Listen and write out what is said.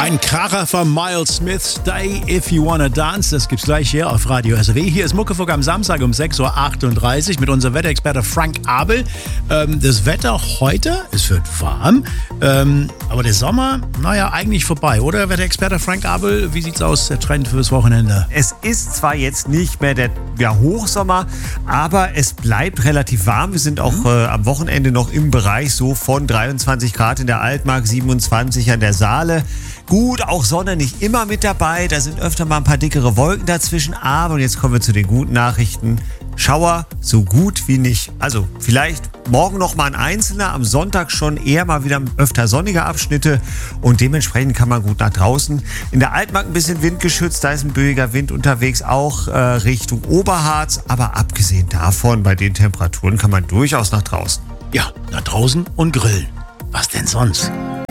Ein Kracher von Miles Smith, Stay If You Wanna Dance. Das gibt's gleich hier auf Radio SRW. Hier ist Muckefuck am Samstag um 6.38 Uhr mit unserem Wetterexperte Frank Abel. Das Wetter heute, es wird warm, aber der Sommer, eigentlich vorbei, oder? Wetterexperte Frank Abel, wie sieht's aus, der Trend fürs Wochenende? Es ist zwar jetzt nicht mehr der Hochsommer, aber es bleibt relativ warm. Wir sind auch am Wochenende noch im Bereich so von 23 Grad in der Altmark, 27 an der Saale. Gut, auch Sonne nicht immer mit dabei, da sind öfter mal ein paar dickere Wolken dazwischen, aber, und jetzt kommen wir zu den guten Nachrichten, Schauer so gut wie nicht. Also vielleicht morgen noch mal ein einzelner, am Sonntag schon eher mal wieder öfter sonnige Abschnitte und dementsprechend kann man gut nach draußen. In der Altmark ein bisschen windgeschützt, da ist ein böiger Wind unterwegs, auch Richtung Oberharz, aber abgesehen davon, bei den Temperaturen kann man durchaus nach draußen. Ja, nach draußen und grillen. Was denn sonst?